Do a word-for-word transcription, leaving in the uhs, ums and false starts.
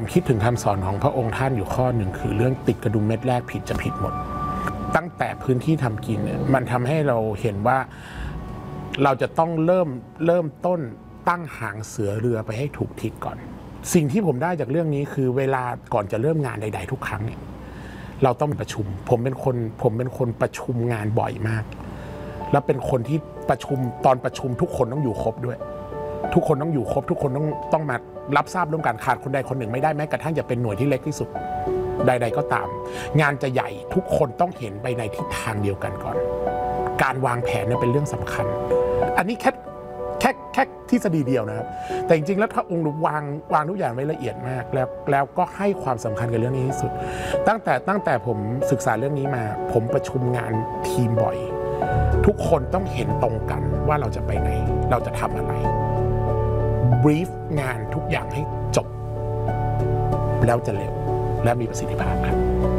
คิดถึงคำสอนของพระองค์ท่านอยู่ข้อหนึ่งคือเรื่องติดกระดุมเม็ดแรกผิดจะผิดหมดตั้งแต่พื้นที่ทำกินเนี่ยมันทำให้เราเห็นว่าเราจะต้องเริ่มเริ่มต้นตั้งหางเสือเรือไปให้ถูกทิศก่อนสิ่งที่ผมได้จากเรื่องนี้คือเวลาก่อนจะเริ่มงานใดๆทุกครั้งเนี่ยเราต้องประชุมผมเป็นคนผมเป็นคนประชุมงานบ่อยมากแล้วเป็นคนที่ประชุมตอนประชุมทุกคนต้องอยู่ครบด้วยทุกคนต้องอยู่ครบทุกคนต้องต้องมารับทราบร่วมกันขาดคนใดคนหนึ่งไม่ได้แม้กระทั่งจะเป็นหน่วยที่เล็กที่สุดใดๆก็ตามงานจะใหญ่ทุกคนต้องเห็นไปในทิศทางเดียวกันก่อนการวางแผนเนี่ยเป็นเรื่องสำคัญอันนี้แค่แค่แค่ทฤษฎีเดียวนะครับแต่จริงๆแล้วพระองค์วางวางทุกอย่างไว้ละเอียดมากแล้วแล้วก็ให้ความสำคัญกับเรื่องนี้ที่สุดตั้งแต่ตั้งแต่ผมศึกษาเรื่องนี้มาผมประชุมงานทีมบ่อยทุกคนต้องเห็นตรงกันว่าเราจะไปไหนเราจะทำอะไรบรีฟงานทุกอย่างให้จบแล้วจะเร็วและมีประสิทธิภาพครับ